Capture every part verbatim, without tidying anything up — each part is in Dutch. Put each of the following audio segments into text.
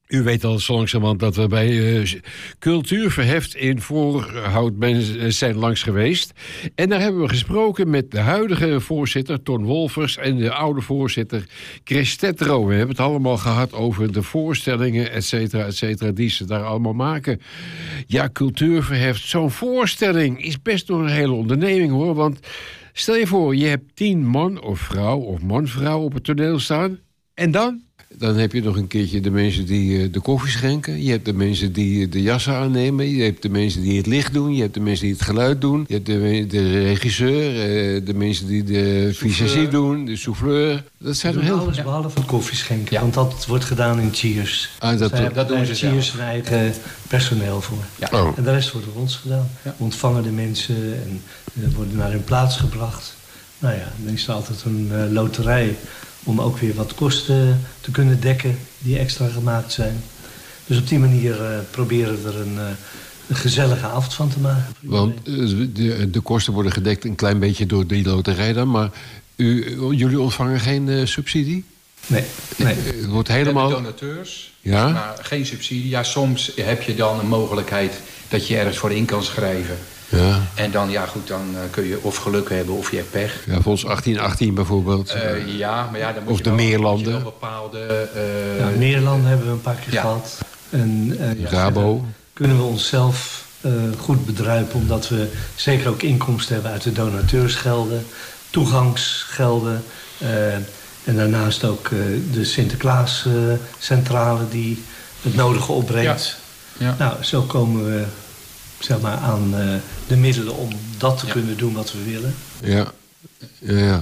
U weet al zo langzamerhand dat we bij uh, Cultuurverheft in Voorhout zijn langs geweest. En daar hebben we gesproken met de huidige voorzitter Ton Wolfers en de oude voorzitter Chris Tetro. We hebben het allemaal gehad over de voorstellingen, et cetera, et cetera, die ze daar allemaal maken. Ja, Cultuurverheft, zo'n voorstelling is best nog een hele onderneming, hoor. Want stel je voor, je hebt tien man of vrouw of man-vrouw op het toneel staan. En dan? Dan heb je nog een keertje de mensen die de koffie schenken. Je hebt de mensen die de jassen aannemen. Je hebt de mensen die het licht doen. Je hebt de mensen die het geluid doen. Je hebt de, de regisseur. De mensen die de visagie doen. De souffleur. Dat zijn er heel alles ja. behalve koffie schenken. Ja. Want dat wordt gedaan in Cheers. Ah, dat, dat, dat doen ze Cheers een eigen personeel voor. Ja. Oh. En de rest wordt door ons gedaan. Ja. We ontvangen de mensen en uh, worden naar hun plaats gebracht. Nou ja, dan is er altijd een uh, loterij om ook weer wat kosten te kunnen dekken die extra gemaakt zijn. Dus op die manier uh, proberen we er een, uh, een gezellige avond van te maken. Want uh, de, de kosten worden gedekt een klein beetje door die loterij dan, maar u, jullie ontvangen geen uh, subsidie? Nee. nee. Het wordt helemaal... We hebben donateurs, ja? maar geen subsidie. Ja, soms heb je dan een mogelijkheid dat je ergens voor in kan schrijven. Ja. En dan, ja goed, dan uh, kun je of geluk hebben of je hebt pech. Ja, volgens achttien achttien bijvoorbeeld. Uh, ja, maar ja, dan moet of je de wel, Meerlanden. moet je wel bepaalde... Uh, ja, Meerlanden hebben we een paar keer ja. gehad. En, uh, ja, Rabo. Kunnen we onszelf uh, goed bedruipen, omdat we zeker ook inkomsten hebben uit de donateursgelden, toegangsgelden. Uh, en daarnaast ook uh, de Sinterklaascentrale uh, die het nodige opbrengt. Ja. Ja. Nou, zo komen we zeg maar, aan uh, de middelen om dat te ja. kunnen doen wat we willen. Ja, ja, ja.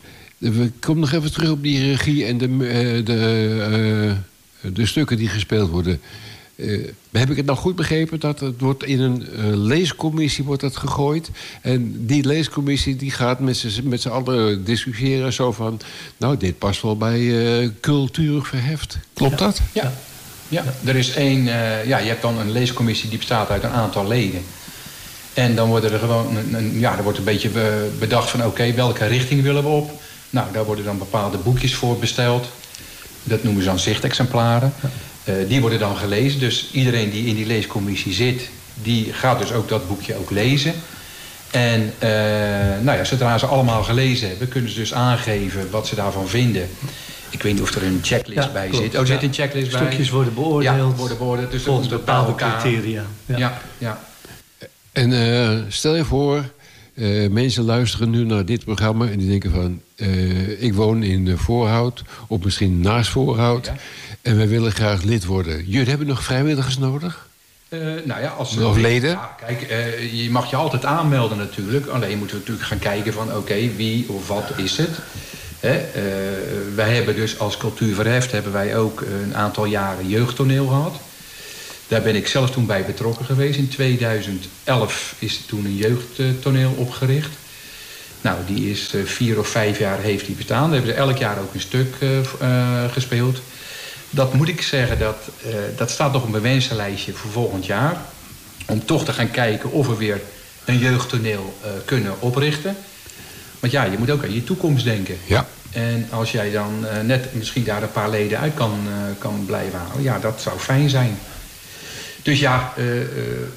We komen nog even terug op die regie en de, uh, de, uh, de stukken die gespeeld worden. Uh, heb ik het nou goed begrepen dat het wordt in een uh, leescommissie wordt dat gegooid? En die leescommissie die gaat met z'n, met z'n allen discussiëren zo van, nou, dit past wel bij uh, Cultuurverheft. Klopt ja. dat? Ja. ja. Ja, er is één, uh, ja, je hebt dan een leescommissie die bestaat uit een aantal leden. En dan worden er gewoon, een, een, ja, er wordt een beetje bedacht van, oké, okay, welke richting willen we op? Nou, daar worden dan bepaalde boekjes voor besteld. Dat noemen ze dan zichtexemplaren. Uh, die worden dan gelezen. Dus iedereen die in die leescommissie zit, die gaat dus ook dat boekje ook lezen. En uh, nou ja, zodra ze allemaal gelezen hebben, kunnen ze dus aangeven wat ze daarvan vinden. Ik weet niet of er een checklist ja, bij klopt. zit. Oh, er zit een checklist bij. Stukjes worden beoordeeld. Ja, worden beoordeeld. Dus volgens bepaalde criteria. Ja. Ja, ja. En uh, stel je voor, uh, mensen luisteren nu naar dit programma en die denken van, uh, ik woon in Voorhout, of misschien naast Voorhout, ja. en wij willen graag lid worden. Jullie hebben nog vrijwilligers nodig? Uh, nou ja, als of leden? Ja, kijk, uh, je mag je altijd aanmelden natuurlijk. Alleen moeten we natuurlijk gaan kijken van, oké, okay, wie of wat is het? He, uh, wij hebben dus als Cultuurverheft hebben wij ook een aantal jaren jeugdtoneel gehad. Daar ben ik zelf toen bij betrokken geweest. In tweeduizend elf is toen een jeugdtoneel opgericht. Nou, die is uh, vier of vijf jaar heeft die bestaan. Daar hebben ze elk jaar ook een stuk uh, uh, gespeeld. Dat moet ik zeggen, dat, uh, dat staat nog op mijn wensenlijstje voor volgend jaar. Om toch te gaan kijken of we weer een jeugdtoneel uh, kunnen oprichten. Want ja, je moet ook aan je toekomst denken. Ja. En als jij dan uh, net misschien daar een paar leden uit kan, uh, kan blijven halen, ja, dat zou fijn zijn. Dus ja, uh, uh,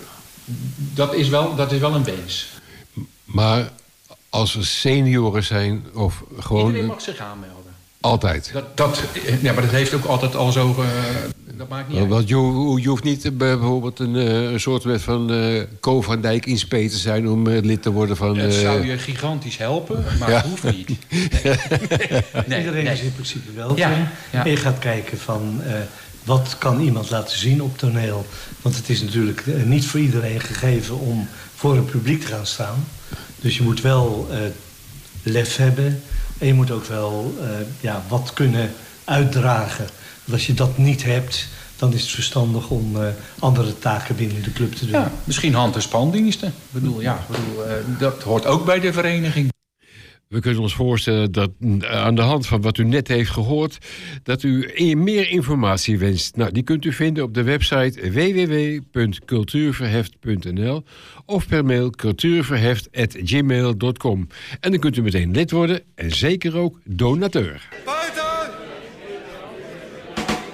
dat, is wel, dat is wel een wens. Maar als er senioren zijn of gewoon... Iedereen mag zich aanmelden. Altijd? Dat, dat, ja, maar dat heeft ook altijd al zo... Uh, dat maakt niet uit. Want je, je hoeft niet bijvoorbeeld een, een soort wet van uh, Co van Dijk in spe te zijn om uh, lid te worden van... Uh... Het zou je gigantisch helpen, maar ja. het hoeft niet. Nee. nee, Iedereen nee. is in principe welkom. Ja. Ja. En je gaat kijken van... Uh, wat kan iemand laten zien op toneel? Want het is natuurlijk uh, niet voor iedereen gegeven om voor een publiek te gaan staan. Dus je moet wel uh, lef hebben. En je moet ook wel uh, ja, wat kunnen uitdragen. Want als je dat niet hebt, dan is het verstandig om uh, andere taken binnen de club te doen. Ja, misschien hand- en spandiensten. Ik bedoel, ja, ik bedoel, uh, dat hoort ook bij de vereniging. We kunnen ons voorstellen dat aan de hand van wat u net heeft gehoord, dat u meer informatie wenst. Nou, die kunt u vinden op de website w w w punt cultuurverheft punt n l of per mail cultuurverheft at gmail punt com. En dan kunt u meteen lid worden en zeker ook donateur.